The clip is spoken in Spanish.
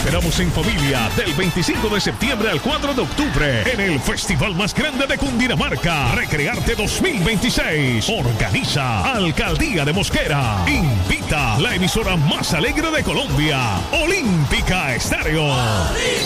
esperamos en familia del 25 de septiembre al 4 de octubre en el festival más grande de Cundinamarca, Recrearte 2026. Organiza Alcaldía de Mosquera. Invita la emisora más alegre de Colombia, Olímpica Estéreo.